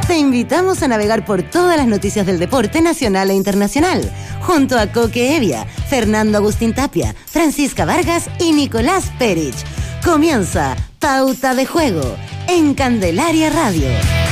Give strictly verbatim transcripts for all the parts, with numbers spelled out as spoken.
te invitamos a navegar por todas las noticias del deporte nacional e internacional, junto a Coque Evia, Fernando Agustín Tapia, Francisca Vargas y Nicolás Perich. Comienza Pauta de Juego en Candelaria Radio.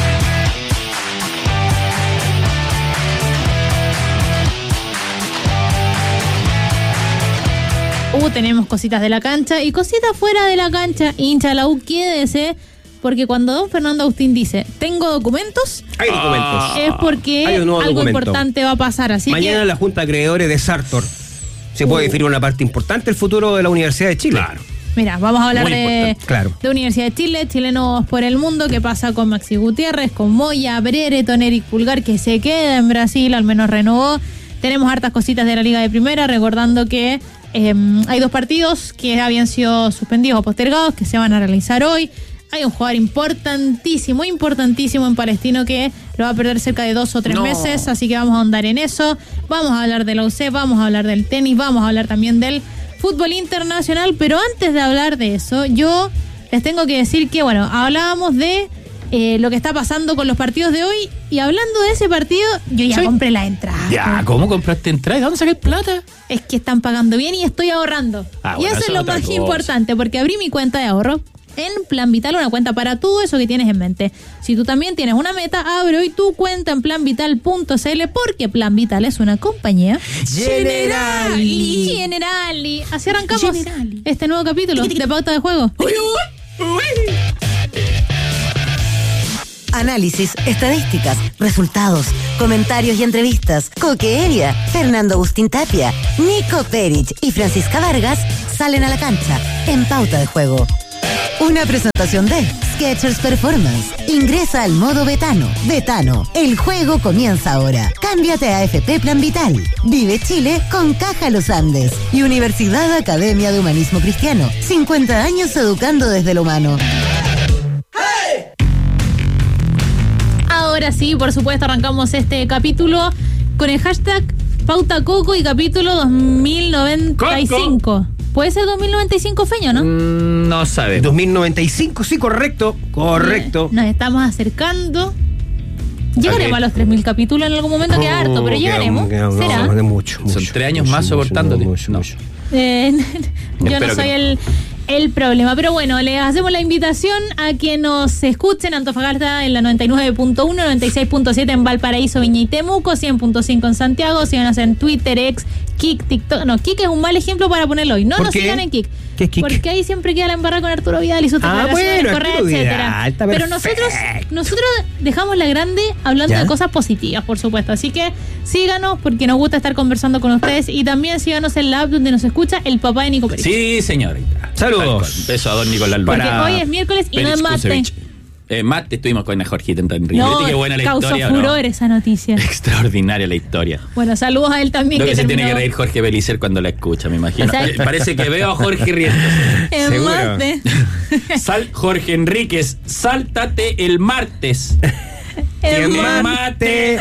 Uh, tenemos cositas de la cancha y cositas fuera de la cancha. Hincha de la U, quédese, porque cuando don Fernando Agustín dice tengo documentos, hay documentos, es porque algo documento. importante va a pasar. Así mañana que la Junta de Acreedores de Sartor se puede definir una parte importante del futuro de la Universidad de Chile. Claro. Mira, vamos a hablar de, claro. de Universidad de Chile, Chilenos por el Mundo, qué pasa con Maxi Gutiérrez, con Moya, Brereton, Eric Pulgar, que se queda en Brasil, al menos renovó. Tenemos hartas cositas de la Liga de Primera, recordando que eh, hay dos partidos que habían sido suspendidos o postergados, que se van a realizar hoy. Hay un jugador importantísimo, importantísimo en Palestino que lo va a perder cerca de dos o tres no. meses, así que vamos a ahondar en eso. Vamos a hablar de la U C, vamos a hablar del tenis, vamos a hablar también del fútbol internacional, pero antes de hablar de eso, yo les tengo que decir que, bueno, hablábamos de eh, lo que está pasando con los partidos de hoy, y hablando de ese partido, yo ya ¿Sí? compré la entrada. Ya, ¿cómo compraste entrada? ¿De dónde saqué plata? Es que están pagando bien y estoy ahorrando. Ah, y bueno, eso es lo más cosa. importante, porque abrí mi cuenta de ahorro en Plan Vital, una cuenta para todo eso que tienes en mente. Si tú también tienes una meta, abre hoy tu cuenta en plan vital punto c l, porque Plan Vital es una compañía Generali. Generali. Así arrancamos Generali. este nuevo capítulo de Pauta de Juego. Uy, uy, uy. Análisis, estadísticas, resultados, comentarios y entrevistas. Coque Evia, Fernando Agustín Tapia, Nico Perich y Francisca Vargas salen a la cancha en Pauta de Juego. Una presentación de Skechers Performance. Ingresa al modo Betano. Betano, el juego comienza ahora. Cámbiate a A F P Plan Vital. Vive Chile con Caja Los Andes. Y Universidad Academia de Humanismo Cristiano. cincuenta años educando desde lo humano. ¡Hey! Ahora sí, por supuesto, arrancamos este capítulo con el hashtag Pauta Coco y capítulo dos mil noventa y cinco. Coco. ¿Puede ser dos mil noventa y cinco, Feño, no? Mm, no sabe. dos mil noventa y cinco, sí, correcto, correcto. Nos estamos acercando. Llegaremos okay. a los tres mil capítulos en algún momento, oh, que harto, pero llegaremos. Que, que, ¿Será? No, de mucho, mucho, Son tres años mucho, más soportándote. Mucho, no. mucho. Eh, yo Espero no soy que... el, el problema. Pero bueno, les hacemos la invitación a que nos escuchen Antofagasta en la noventa y nueve punto uno, noventa y seis punto siete en Valparaíso, Viña y Temuco, cien punto cinco en Santiago. Síganos en Twitter, X, Kik, TikTok. No, Kik es un mal ejemplo para ponerlo hoy. No nos sigan en Kik. ¿Qué es Kik? Porque ahí siempre queda la embarrada con Arturo Vidal y sus ah, declaraciones bueno, correas, etcétera. Pero nosotros, nosotros dejamos la grande hablando ¿Ya? de cosas positivas, por supuesto. Así que síganos porque nos gusta estar conversando con ustedes, y también síganos en la app donde nos escucha el papá de Nico Perich. Sí, señorita. Saludos. Un beso a don Nicolás Porque Para... hoy es miércoles y Félix no es mate. Eh, mate, estuvimos con Jorgito Enrique. No, qué buena la causó historia. furor no? esa noticia. Extraordinaria la historia. Bueno, saludos a él también. Lo que, que se terminó... tiene que reír Jorge Belicer cuando la escucha, me imagino. Eh, parece que veo a Jorge riéndose. En mate. Sal, Jorge Enríquez, sáltate el martes. El mate. mate.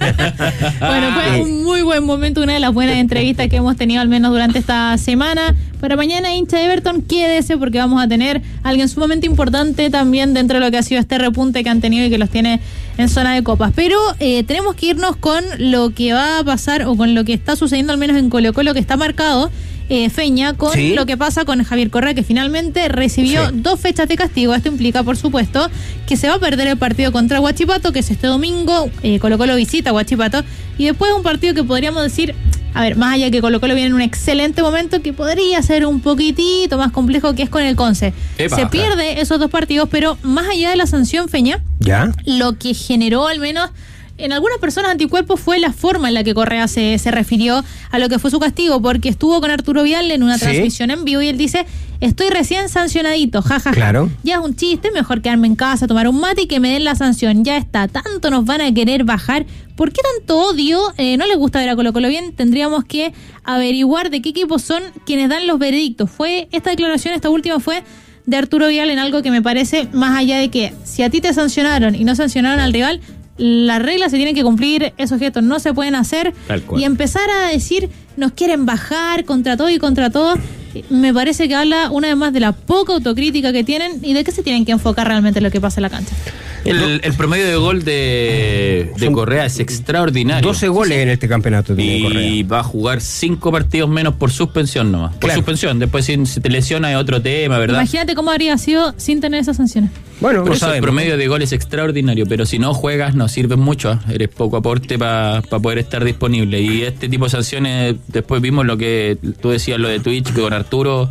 Bueno, fue un muy buen momento, una de las buenas entrevistas que hemos tenido al menos durante esta semana. Para mañana, hincha de Everton, quédese porque vamos a tener a alguien sumamente importante también dentro de lo que ha sido este repunte que han tenido y que los tiene en zona de copas. Pero eh, tenemos que irnos con lo que va a pasar, o con lo que está sucediendo al menos en Colo Colo, que está marcado, eh, Feña, con ¿Sí? lo que pasa con Javier Correa, que finalmente recibió sí. dos fechas de castigo. Esto implica, por supuesto, que se va a perder el partido contra Huachipato, que es este domingo. eh, Colo Colo visita a Huachipato, y después un partido que podríamos decir, a ver, más allá de que Colo Colo viene en un excelente momento, que podría ser un poquitito más complejo, que es con el Conce. Epa, se pierde esos dos partidos, pero más allá de la sanción, Feña, ¿Ya? lo que generó al menos en algunas personas anticuerpos fue la forma en la que Correa se, se refirió a lo que fue su castigo, porque estuvo con Arturo Vidal en una ¿Sí? transmisión en vivo y él dice: estoy recién sancionadito, jajaja. Claro. Ya es un chiste, mejor quedarme en casa, tomar un mate y que me den la sanción. Ya está, tanto nos van a querer bajar. ¿Por qué tanto odio? Eh, no les gusta ver a Colo Colo bien. Tendríamos que averiguar de qué equipos son quienes dan los veredictos. Fue esta declaración, esta última fue de Arturo Vidal, en algo que me parece, más allá de que si a ti te sancionaron y no sancionaron al rival, las reglas se tienen que cumplir, esos gestos no se pueden hacer, y empezar a decir nos quieren bajar contra todo y contra todo, me parece que habla una vez más de la poca autocrítica que tienen y de qué se tienen que enfocar realmente en lo que pasa en la cancha. El, el promedio de gol de, de Correa es extraordinario. doce goles en este campeonato tiene Correa. Y va a jugar cinco partidos menos por suspensión nomás. Por claro. suspensión. Después si se te lesiona es otro tema, ¿verdad? Imagínate cómo habría sido sin tener esas sanciones. Bueno, por eso el promedio de gol es extraordinario, pero si no juegas no sirves mucho, ¿eh? Eres poco aporte para pa poder estar disponible. Y este tipo de sanciones, después vimos lo que tú decías, lo de Twitch, que con Arturo,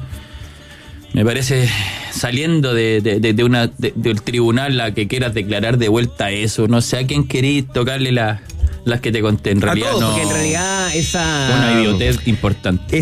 me parece, saliendo de, de, de, de una de, del tribunal, la que quieras declarar de vuelta eso, no sé a quién querís tocarle la... las que te conté, en realidad todos, no. Porque en realidad esa... Una idiotez importante.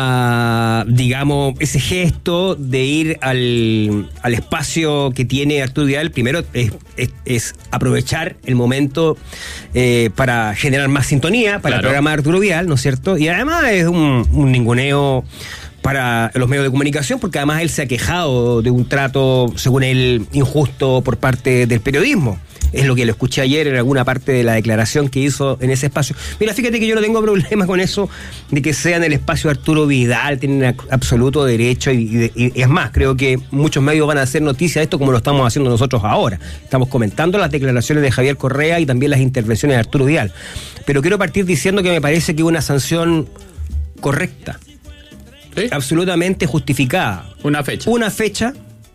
Esa, digamos, ese gesto de ir al, al espacio que tiene Arturo Vidal, primero es, es, es aprovechar el momento eh, para generar más sintonía para claro. el programa de Arturo Vidal, ¿no es cierto? Y además es un, un ninguneo para los medios de comunicación, porque además él se ha quejado de un trato, según él, injusto por parte del periodismo. Es lo que lo escuché ayer en alguna parte de la declaración que hizo en ese espacio. Mira, fíjate que yo no tengo problema con eso de que sea en el espacio de Arturo Vidal, tienen absoluto derecho y, y, y es más, creo que muchos medios van a hacer noticia de esto como lo estamos haciendo nosotros ahora. Estamos comentando las declaraciones de Javier Correa y también las intervenciones de Arturo Vidal. Pero quiero partir diciendo que me parece que una sanción correcta, ¿sí? Absolutamente justificada. Una fecha. Una fecha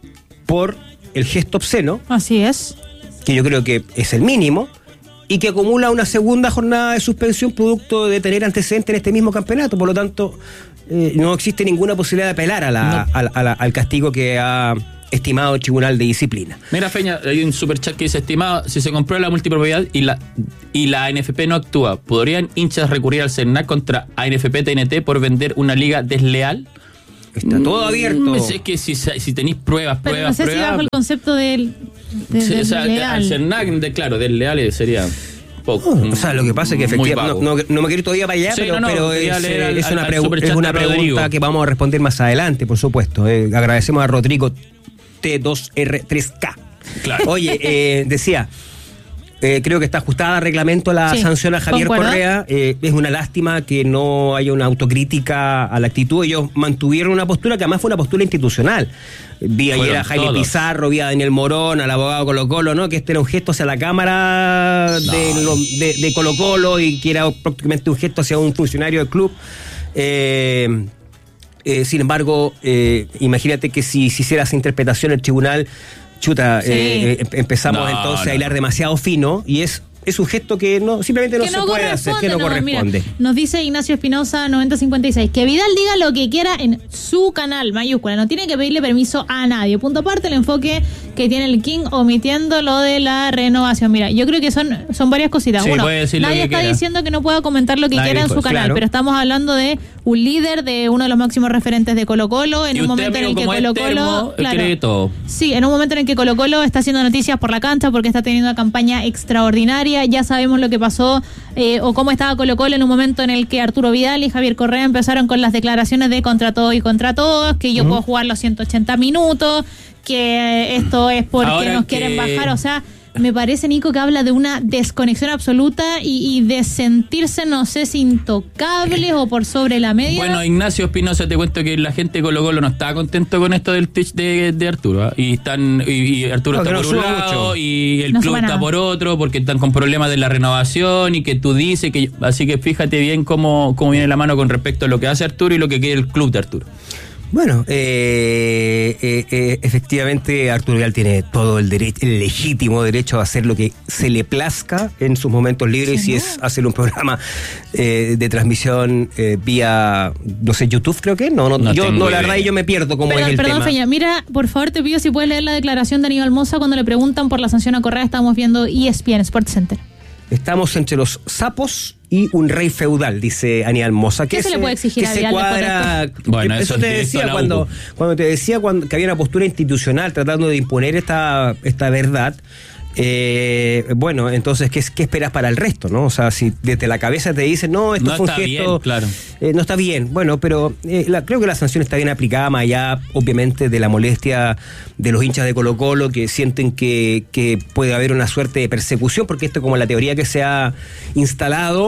por el gesto obsceno. Así es. Que yo creo que es el mínimo, y que acumula una segunda jornada de suspensión producto de tener antecedentes en este mismo campeonato. Por lo tanto, eh, no existe ninguna posibilidad de apelar a la, no. a, a la, al castigo que ha estimado el Tribunal de Disciplina. Mira, Feña, hay un superchat que dice: estimado, si se comprueba la multipropiedad y la y la A N F P no actúa, ¿podrían hinchas recurrir al CERNAC contra A N F P T N T por vender una liga desleal? Está todo abierto. Es que si, si tenéis pruebas, pero pruebas, no sé pruebas. Si bajo el concepto del. De, sí, o sea, al CERNAC, de, claro, desleal sería poco. Oh, o sea, lo que pasa es que efectivamente. No, no, no me quiero ir todavía para allá, sí, pero, no, no, pero es, al, es una, al, pregu- es una pregunta que vamos a responder más adelante, por supuesto. Eh, agradecemos a Rodrigo T dos R tres K. Claro. Oye, eh, decía. Eh, creo que está ajustada a reglamento la sí, sanción a Javier ¿concuerda? Correa. Eh, es una lástima que no haya una autocrítica a la actitud. Ellos mantuvieron una postura que además fue una postura institucional. Vi ayer Fueron a Jaime todos. Pizarro, vi a Daniel Morón, al abogado Colo Colo, ¿no? Que este era un gesto hacia la Cámara no. de, lo, de, de Colo Colo y que era prácticamente un gesto hacia un funcionario del club. Eh, eh, sin embargo, eh, imagínate que si, si hiciera esa interpretación el tribunal, chuta, sí. eh, eh, empezamos no, entonces no. a hilar demasiado fino y es es un gesto que no simplemente no, no se puede hacer, que no, no corresponde. Mira, nos dice Ignacio Espinosa noventa cincuenta y seis que Vidal diga lo que quiera en su canal, mayúscula, no tiene que pedirle permiso a nadie. Punto aparte, el enfoque que tiene el King omitiendo lo de la renovación. Mira, yo creo que son, son varias cositas. Sí, Uno, nadie está quiera. diciendo que no pueda comentar lo que nadie quiera en su canal, claro. Pero estamos hablando de un líder, de uno de los máximos referentes de Colo Colo, en y un usted, momento amigo, en el que como Colo es termo, Colo claro, cree todo. Sí, en un momento en el que Colo Colo está haciendo noticias por la cancha porque está teniendo una campaña extraordinaria. Ya sabemos lo que pasó eh, o cómo estaba Colo Colo en un momento en el que Arturo Vidal y Javier Correa empezaron con las declaraciones de contra todo y contra todos, que yo uh-huh. puedo jugar los ciento ochenta minutos, que esto es porque Ahora nos que... quieren bajar, o sea, me parece, Nico, que habla de una desconexión absoluta y, y de sentirse, no sé si intocables o por sobre la media. Bueno, Ignacio Espinosa, te cuento que la gente de Colo Colo no estaba contento con esto del Twitch de, de Arturo, ¿eh? y están y, y Arturo no, está por un lado mucho. Y el no club está por otro porque están con problemas de la renovación y que tú dices que así que fíjate bien cómo, cómo viene la mano con respecto a lo que hace Arturo y lo que quiere el club de Arturo. Bueno, eh, eh, eh, efectivamente Arturo Vidal tiene todo el derecho, el legítimo derecho a hacer lo que se le plazca en sus momentos libres, sí, si ¿no? es hacer un programa eh, de transmisión eh, vía, no sé, YouTube creo que, no, no, no yo no la verdad yo me pierdo como perdón, es el perdón, tema. Feña, mira, por favor te pido si puedes leer la declaración de Aníbal Mosa cuando le preguntan por la sanción a Correa. Estamos viendo E S P N Sports Center. Estamos entre los sapos y un rey feudal, dice Aníbal Mosa. ¿Qué que se, se le puede exigir que a se cuadra, bueno, eso, eso te decía cuando, cuando te decía cuando, que había una postura institucional tratando de imponer esta, esta verdad. Eh, bueno, entonces, ¿qué, ¿qué esperas para el resto, no? O sea, si desde la cabeza te dicen, no, esto no fue un está gesto, bien, claro. eh, no está bien, bueno, pero eh, la, creo que la sanción está bien aplicada, más allá, obviamente, de la molestia de los hinchas de Colo Colo que sienten que, que puede haber una suerte de persecución, porque esto, como la teoría que se ha instalado,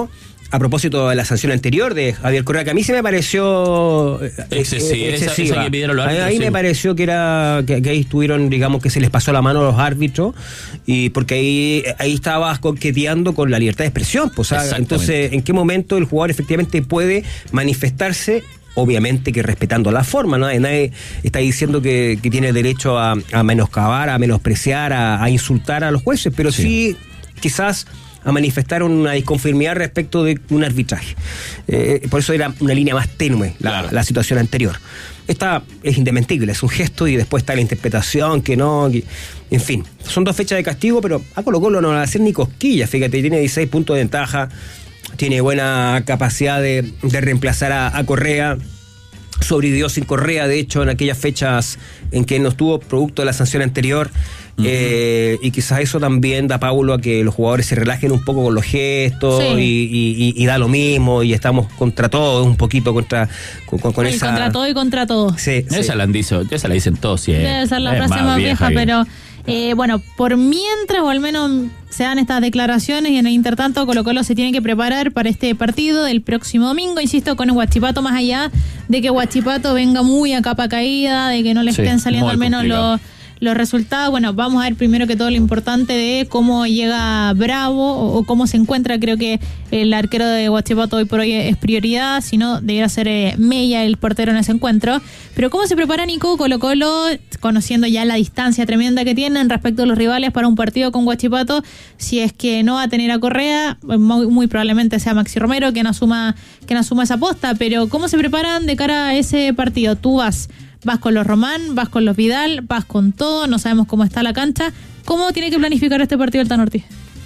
a propósito de la sanción anterior de Javier Correa, que a mí se me pareció excesiva, excesiva. Esa, esa que pidieron los árbitros, ahí sí. me pareció que era que, que ahí estuvieron, digamos, que se les pasó la mano a los árbitros, y porque ahí ahí estabas coqueteando con la libertad de expresión, pues, o sea, entonces, ¿en qué momento el jugador efectivamente puede manifestarse? Obviamente que respetando la forma, ¿no? Nadie está diciendo que, que tiene derecho a, a menoscabar, a menospreciar, a, a insultar a los jueces, pero sí, sí quizás a manifestar una disconformidad respecto de un arbitraje. Eh, por eso era una línea más tenue la, claro. la situación anterior. Esta es indesmentible, es un gesto, y después está la interpretación, que no, que, en fin. Son dos fechas de castigo, pero a Colo Colo no va a hacer ni cosquillas, fíjate, tiene dieciséis puntos de ventaja, tiene buena capacidad de, de reemplazar a, a Correa. Sobrevivió sin Correa, de hecho, en aquellas fechas en que no estuvo producto de la sanción anterior. Uh-huh. eh, y quizás eso también da pábulo a que los jugadores se relajen un poco con los gestos, sí. y, y, y da lo mismo, y estamos contra todo, un poquito contra con, con, con sí, esa... contra todo y contra todo. Sí, esa, sí. La han dicho, esa la dicen todos siempre. Debe ser la es frase más, más vieja, vieja pero eh, bueno, por mientras, o al menos se dan estas declaraciones, y en el intertanto Colo Colo se tiene que preparar para este partido del próximo domingo, insisto, con el Huachipato, más allá de que Huachipato venga muy a capa caída, de que no le sí, estén saliendo al menos los los resultados. Bueno, vamos a ver primero que todo lo importante de cómo llega Bravo, o, o cómo se encuentra. Creo que el arquero de Huachipato hoy por hoy es prioridad, si no debería ser eh, Mella el portero en ese encuentro. Pero cómo se prepara Nico Colo Colo, conociendo ya la distancia tremenda que tienen respecto a los rivales para un partido con Huachipato, si es que no va a tener a Correa, muy, muy probablemente sea Maxi Romero quien asuma, quien asuma esa posta. Pero cómo se preparan de cara a ese partido. Tú vas Vas con los Román, vas con los Vidal, vas con todo, no sabemos cómo está la cancha. ¿Cómo tiene que planificar este partido el Tan Ortiz?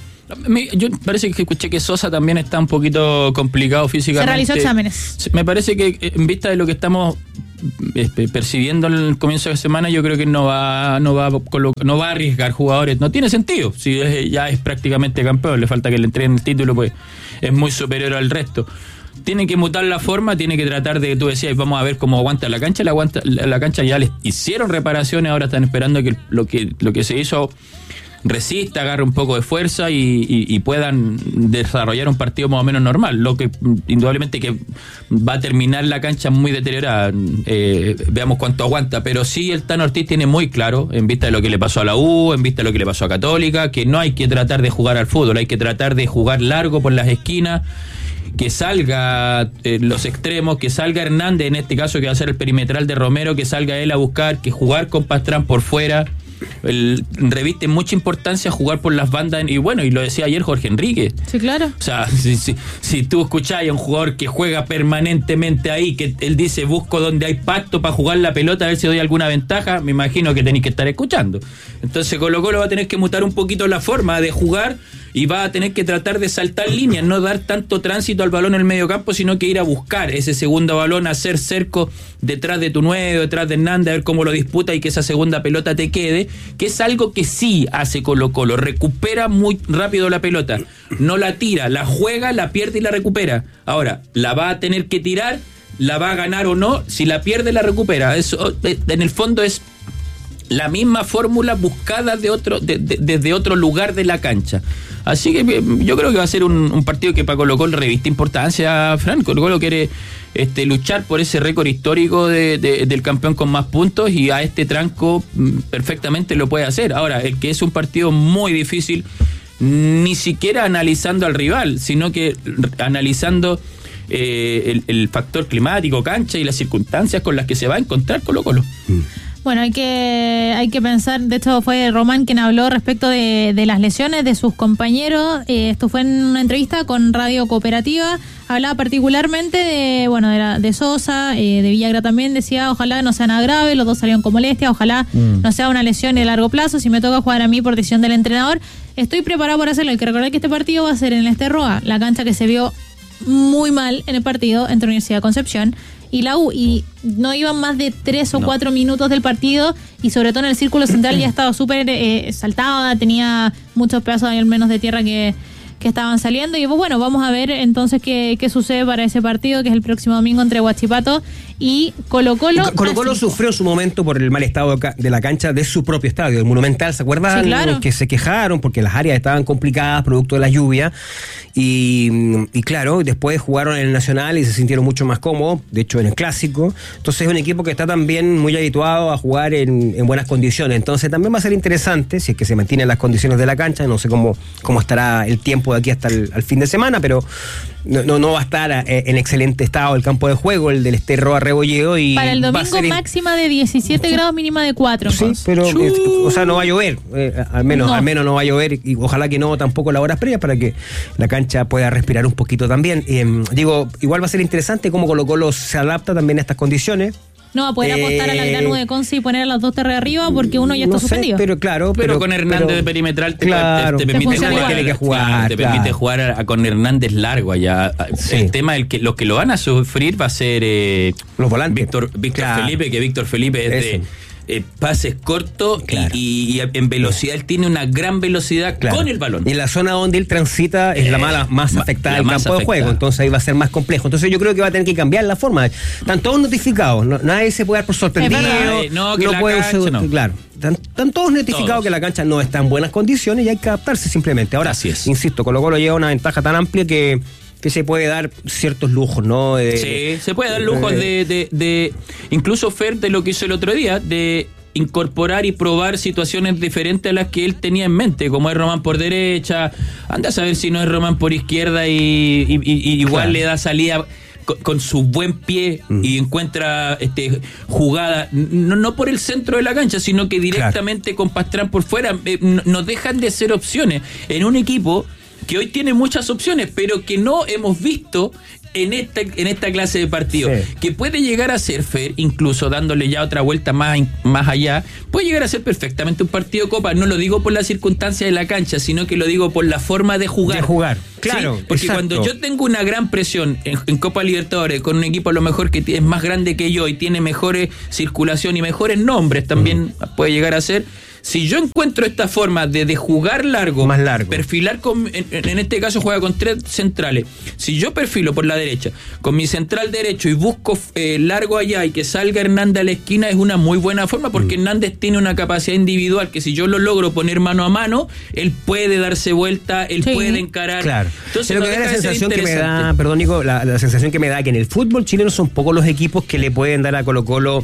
Yo parece que escuché que Sosa también está un poquito complicado físicamente. Se realizó exámenes. Me parece que en vista de lo que estamos percibiendo en el comienzo de semana, yo creo que no va no va no va a arriesgar jugadores. No tiene sentido. Si es, ya es prácticamente campeón, le falta que le entreguen el título, pues es muy superior al resto. Tiene que mutar la forma, tiene que tratar de, tú decías, vamos a ver cómo aguanta la cancha. La, aguanta, la, la cancha ya les hicieron reparaciones, ahora están esperando que lo que lo que se hizo resista, agarre un poco de fuerza y, y, y puedan desarrollar un partido más o menos normal. Lo que indudablemente que va a terminar la cancha muy deteriorada, eh, veamos cuánto aguanta, pero sí el Tan Ortiz tiene muy claro, en vista de lo que le pasó a la U, en vista de lo que le pasó a Católica, que no hay que tratar de jugar al fútbol, hay que tratar de jugar largo por las esquinas, que salga eh, los extremos, que salga Hernández, en este caso que va a ser el perimetral de Romero, que salga él a buscar, que jugar con Pastrán por fuera. El, reviste mucha importancia jugar por las bandas, y bueno, y lo decía ayer Jorge Enrique. Sí, claro. O sea, si, si, si tú escuchás a un jugador que juega permanentemente ahí, que él dice busco donde hay pacto para jugar la pelota a ver si doy alguna ventaja, me imagino que tenéis que estar escuchando. Entonces Colo Colo va a tener que mutar un poquito la forma de jugar y va a tener que tratar de saltar líneas, no dar tanto tránsito al balón en el medio campo, sino que ir a buscar ese segundo balón, hacer cerco detrás de tu nueve, detrás de Hernández, a ver cómo lo disputa y que esa segunda pelota te quede, que es algo que sí hace Colo Colo, recupera muy rápido la pelota, no la tira, la juega, la pierde y la recupera. Ahora, la va a tener que tirar, la va a ganar o no, si la pierde la recupera. Eso en el fondo es la misma fórmula buscada de otro, de, de, desde otro lugar de la cancha. Así que yo creo que va a ser un, un partido que para Colo Colo reviste importancia, Fran. Colo Colo quiere este, luchar por ese récord histórico de, de, del campeón con más puntos, y a este tranco perfectamente lo puede hacer. Ahora, el que es un partido muy difícil, ni siquiera analizando al rival, sino que analizando eh, el, el factor climático, cancha y las circunstancias con las que se va a encontrar Colo Colo. Mm. Bueno, hay que hay que pensar, de hecho fue Román quien habló respecto de, de las lesiones de sus compañeros. Eh, esto fue en una entrevista con Radio Cooperativa. Hablaba particularmente de bueno de, la, de Sosa, eh, de Villagra también. Decía, ojalá no sea nada grave, los dos salieron con molestia, ojalá mm. no sea una lesión de largo plazo. Si me toca jugar a mí por decisión del entrenador, estoy preparado para hacerlo. Hay que recordar que este partido va a ser en el Esterroa, la cancha que se vio muy mal en el partido entre Universidad de Concepción y la U, y no iban más de tres o no. cuatro minutos del partido, y sobre todo en el círculo central ya estaba súper eh, saltada, tenía muchos pedazos al menos de tierra que, que estaban saliendo. Y bueno, vamos a ver entonces qué, qué sucede para ese partido, que es el próximo domingo entre Huachipato y Colo-Colo. Colo-Colo sufrió en su momento por el mal estado de la cancha de su propio estadio, el Monumental, ¿se acuerdan? Sí, claro. Que se quejaron porque las áreas estaban complicadas producto de la lluvia. Y, y claro, después jugaron en el Nacional y se sintieron mucho más cómodos, de hecho en el Clásico. Entonces es un equipo que está también muy habituado a jugar en, en buenas condiciones. Entonces también va a ser interesante si es que se mantienen las condiciones de la cancha. No sé cómo, cómo estará el tiempo de aquí hasta el al fin de semana, pero no, no, no va a estar en excelente estado el campo de juego, el del Esterro a Rebolledo. Y para el domingo in... máxima de diecisiete sí. grados, mínima de cuatro. Sí, pero eh, o sea, no va a llover, eh, al menos no. al menos no va a llover, y ojalá que no tampoco las horas previas para que la cancha pueda respirar un poquito también. Eh, digo, igual va a ser interesante cómo Colo-Colo se adapta también a estas condiciones. No va a poder apostar eh, a la gran U de Conce y poner a las dos terras arriba porque uno ya está no suspendido. Sé, pero claro, pero, pero con Hernández pero, de perimetral te, claro, te, te, permite te jugar, tiene que jugar, claro, te claro. permite jugar a, a con Hernández largo allá. Sí. El tema el que los que lo van a sufrir va a ser eh, los volantes. Víctor, Víctor claro. Felipe, que Víctor Felipe es Eso. de Eh, pases cortos claro. y, y en velocidad, él tiene una gran velocidad claro. con el balón. Y en la zona donde él transita es eh, la mala, más afectada del campo afectada. de juego, entonces ahí va a ser más complejo. Entonces yo creo que va a tener que cambiar la forma. Están todos notificados, no, nadie se puede dar por sorprendido. Eh, no, que no la puede cancha, ser, no. Claro. Están, están todos notificados todos. que la cancha no está en buenas condiciones y hay que adaptarse simplemente. Ahora, Así es. insisto, Colo-Colo lleva una ventaja tan amplia que que se puede dar ciertos lujos, ¿no? De, sí, se puede dar lujos de, de, de incluso Fer, de lo que hizo el otro día, de incorporar y probar situaciones diferentes a las que él tenía en mente, como es Román por derecha, anda a saber si no es Román por izquierda y, y, y igual claro. le da salida con, con su buen pie mm. y encuentra este jugada, no, no por el centro de la cancha, sino que directamente claro. con Pastrán por fuera. Eh, no, no dejan de ser opciones en un equipo que hoy tiene muchas opciones, pero que no hemos visto en esta, en esta clase de partido, sí. que puede llegar a ser, Fer, incluso dándole ya otra vuelta más, más allá, puede llegar a ser perfectamente un partido de Copa. No lo digo por la circunstancia de la cancha, sino que lo digo por la forma de jugar. De jugar, claro. ¿Sí? Porque exacto. cuando yo tengo una gran presión en, en Copa Libertadores, con un equipo a lo mejor que es más grande que yo y tiene mejores circulación y mejores nombres, también uh-huh. puede llegar a ser. Si yo encuentro esta forma de, de jugar largo, más largo, perfilar con, en, en este caso juega con tres centrales. Si yo perfilo por la derecha con mi central derecho y busco eh, largo allá y que salga Hernández a la esquina, es una muy buena forma porque mm. Hernández tiene una capacidad individual que si yo lo logro poner mano a mano, él puede darse vuelta, él sí. puede encarar. Claro. Entonces, lo que da la sensación que me da, perdón Nico, la, la sensación que me da que en el fútbol chileno son pocos los equipos que le pueden dar a Colo-Colo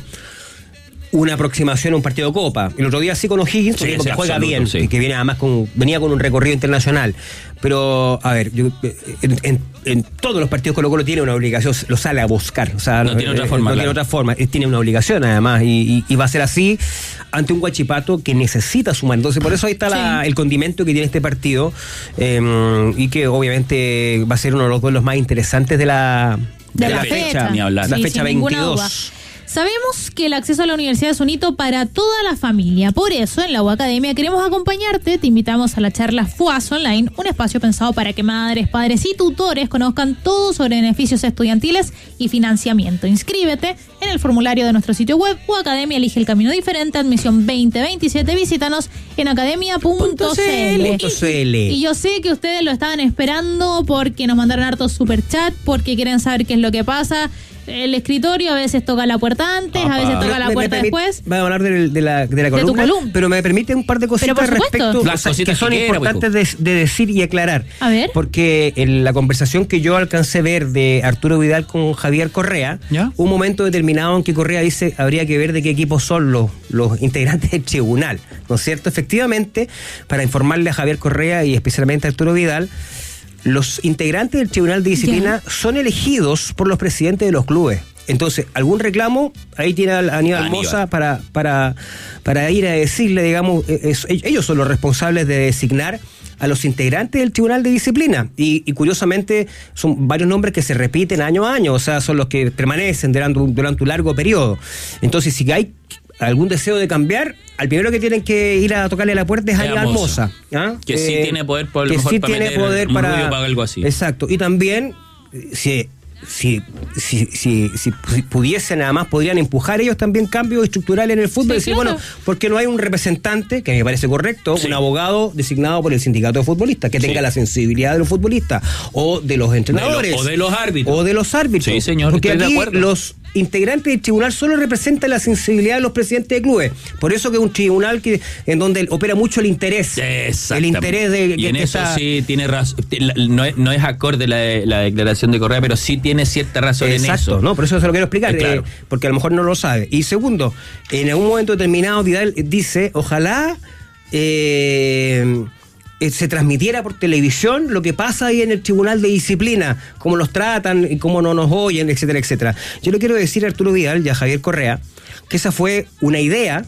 una aproximación a un partido de Copa. El otro día sí con O'Higgins, sí, porque juega absoluto, bien, sí. y que viene además con, venía con un recorrido internacional. Pero, a ver, yo, en, en, en todos los partidos Colo-Colo tiene una obligación, lo sale a buscar. O sea, no, no tiene otra forma. No claro. tiene otra forma. Él tiene una obligación además, y, y, y va a ser así ante un Huachipato que necesita sumar. Entonces, por eso ahí está la, sí. el condimento que tiene este partido, eh, y que obviamente va a ser uno de los duelos más interesantes de la, de de la, la fecha. fecha. Ni hablar. La sí, fecha veintidós. Sabemos que el acceso a la universidad es un hito para toda la familia. Por eso, en la U Academia queremos acompañarte. Te invitamos a la charla F U A S Online, un espacio pensado para que madres, padres y tutores conozcan todo sobre beneficios estudiantiles y financiamiento. Inscríbete en el formulario de nuestro sitio web. U Academia elige el camino diferente. Admisión veinte veintisiete. Visítanos en academia punto c l. Y yo sé que ustedes lo estaban esperando porque nos mandaron hartos superchat, porque quieren saber qué es lo que pasa. El escritorio a veces toca la puerta antes, Opa. a veces toca la puerta permite, después. Vamos a hablar de, de, la, de la columna, de columna, pero me permite un par de cositas respecto Las cosas cositas que son que importantes de, de decir y aclarar. A ver. Porque en la conversación que yo alcancé a ver de Arturo Vidal con Javier Correa, ¿ya? Un momento determinado en que Correa dice habría que ver de qué equipos son los, los integrantes del tribunal, ¿no es cierto? Efectivamente, para informarle a Javier Correa y especialmente a Arturo Vidal, los integrantes del Tribunal de Disciplina yeah. son elegidos por los presidentes de los clubes. Entonces, algún reclamo, ahí tiene a Aníbal, Aníbal. Mosa para, para, para ir a decirle, digamos, es, ellos son los responsables de designar a los integrantes del Tribunal de Disciplina. Y, y curiosamente, son varios nombres que se repiten año a año, o sea, son los que permanecen durante un, durante un largo periodo. Entonces, si hay algún deseo de cambiar, al primero que tienen que ir a tocarle la puerta es Aníbal Mosa. ¿Ah? Que eh, sí tiene poder, por que mejor sí para tiene meter poder un para, para algo así. Exacto. Y también, si Si, si, si, si pudiesen, además podrían empujar ellos también cambios estructurales en el fútbol, sí, decir, claro. bueno, porque no hay un representante, que me parece correcto, sí. un abogado designado por el sindicato de futbolistas, que tenga sí. la sensibilidad de los futbolistas, o de los entrenadores, de lo, o de los árbitros. O de los árbitros. Sí, señor, porque estoy aquí de acuerdo. Los integrantes del tribunal solo representan la sensibilidad de los presidentes de clubes. Por eso que es un tribunal que en donde opera mucho el interés. El interés de y que, en que eso está... sí tiene razón. No es, no es acorde la, la declaración de Correa, pero sí tiene cierta razón. Exacto, en eso. No, por eso se lo quiero explicar, eh, claro. eh, porque a lo mejor no lo sabe. Y segundo, en algún momento determinado Vidal dice, ojalá eh, eh, se transmitiera por televisión lo que pasa ahí en el Tribunal de Disciplina, cómo los tratan y cómo no nos oyen, etcétera, etcétera. Yo le quiero decir a Arturo Vidal y a Javier Correa que esa fue una idea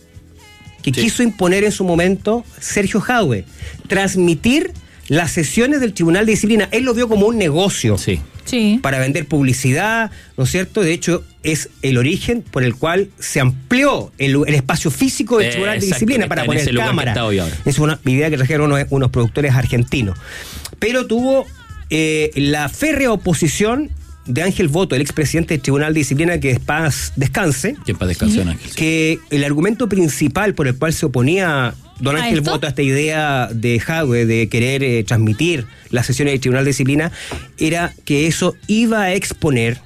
que sí. quiso imponer en su momento Sergio Jadue, transmitir las sesiones del Tribunal de Disciplina. Él lo vio como un negocio. Sí. Sí. Para vender publicidad, ¿no es cierto? De hecho, es el origen por el cual se amplió el, el espacio físico del eh, Tribunal de Disciplina para poner cámara. Es una idea que trajeron unos, unos productores argentinos. Pero tuvo eh, la férrea oposición de Ángel Boto, el expresidente del Tribunal de Disciplina, que paz descanse. Que paz descanse, sí. Ángel. Que el argumento principal por el cual se oponía don Ángel Boto a esta idea de Jadue de querer eh, transmitir las sesiones del Tribunal de Disciplina era que eso iba a exponer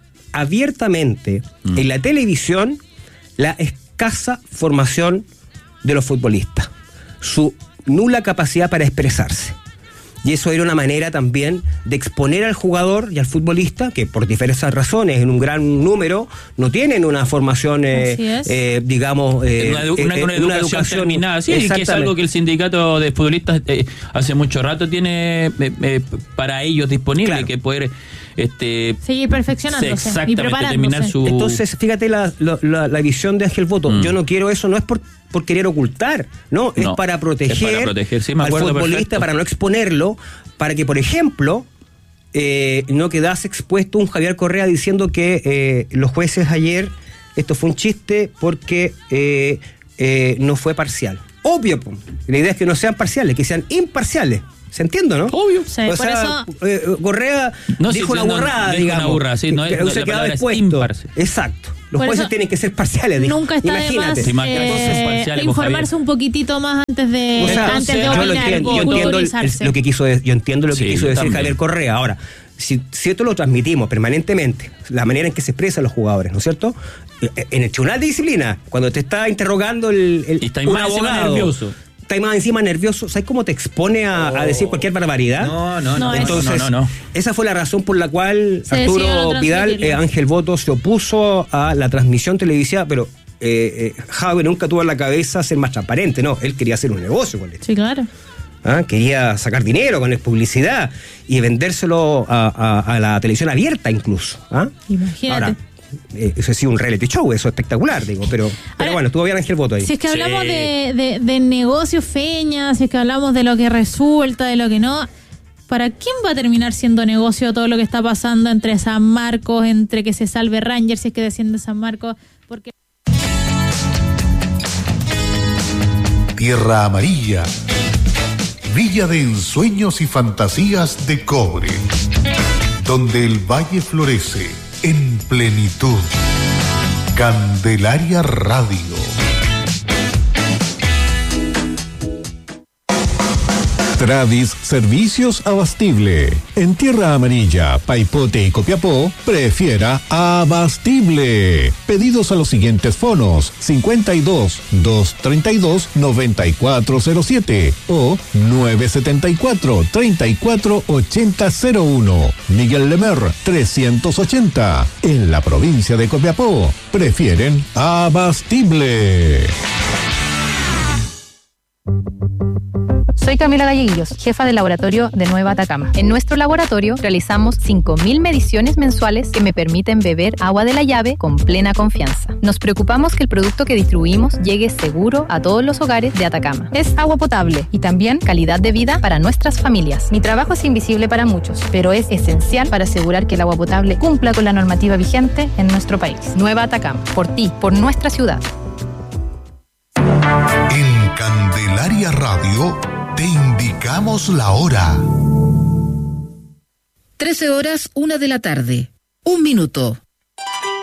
abiertamente mm. en la televisión la escasa formación de los futbolistas, su nula capacidad para expresarse. Y eso era una manera también de exponer al jugador y al futbolista, que por diversas razones, en un gran número, no tienen una formación, eh, eh, digamos... Eh, una, edu- una, eh, una, educación una educación terminada. Sí, que es algo que el sindicato de futbolistas eh, hace mucho rato tiene eh, eh, para ellos disponible, claro. que poder... Este, seguir perfeccionándose y preparándose. Terminar su... Entonces, fíjate la, la, la visión de Ángel Boto. Mm. Yo no quiero eso, no es por, por querer ocultar, no, es no, para proteger, es para proteger sí, me al futbolista, perfecto. Para no exponerlo, para que, por ejemplo, eh, no quedase expuesto un Javier Correa diciendo que eh, los jueces ayer, esto fue un chiste porque eh, eh, no fue parcial. Obvio, la idea es que no sean parciales, que sean imparciales. ¿Se entiende, no? Obvio. Sí, o por sea, eso... eh, Correa no, dijo sí, una burrada, no, digamos. Una burrada, sí, no es, que no, se la quedaba expuesto. Exacto. Los por jueces tienen que ser parciales. Nunca está Imagínate. de más eh, parciales, informarse un poquito más antes de, o sea, antes o sea, de yo opinar. Entiendo, yo entiendo el, el, lo que quiso, yo entiendo lo que sí, quiso decir también. Javier Correa. Ahora, si, si esto lo transmitimos permanentemente, la manera en que se expresan los jugadores, ¿no es cierto? En el Tribunal de Disciplina, cuando te está interrogando el, el y está un abogado nervioso. Está más encima nervioso, ¿sabes cómo te expone a, oh. a decir cualquier barbaridad? No, no, no. Entonces, no, no, no. esa fue la razón por la cual se Arturo Vidal, eh, Ángel Boto, se opuso a la transmisión televisiva, pero eh, eh, Javier nunca tuvo en la cabeza ser más transparente, no, él quería hacer un negocio con esto. Sí, claro. ¿Ah? Quería sacar dinero con la publicidad y vendérselo a, a, a la televisión abierta incluso. ¿Ah? Imagínate. Ahora, Eh, eso ha sido un reality show, eso es espectacular, digo, pero, pero Ahora, bueno, estuvo bien Ángel Boto ahí. Si es que hablamos sí. de, de, de negocios feñas, si es que hablamos de lo que resulta, de lo que no, ¿para quién va a terminar siendo negocio todo lo que está pasando entre San Marcos, entre que se salve Rangers, si es que desciende San Marcos? Porque Tierra Amarilla, Villa de ensueños y fantasías de cobre, donde el valle florece en plenitud. Candelaria Radio. Tradis Servicios Abastible. En Tierra Amarilla, Paipote y Copiapó, prefiera Abastible. Pedidos a los siguientes fonos: cincuenta y dos, doscientos treinta y dos, noventa y cuatro cero siete o nueve setenta y cuatro, treinta y cuatro ochenta cero uno. Miguel Lemer, trescientos ochenta. En la provincia de Copiapó, prefieren Abastible. Soy Camila Galleguillos, jefa del laboratorio de Nueva Atacama. En nuestro laboratorio realizamos cinco mil mediciones mensuales que me permiten beber agua de la llave con plena confianza. Nos preocupamos que el producto que distribuimos llegue seguro a todos los hogares de Atacama. Es agua potable y también calidad de vida para nuestras familias. Mi trabajo es invisible para muchos, pero es esencial para asegurar que el agua potable cumpla con la normativa vigente en nuestro país. Nueva Atacama, por ti, por nuestra ciudad. En Candelaria Radio te indicamos la hora. trece horas, una de la tarde. Un minuto.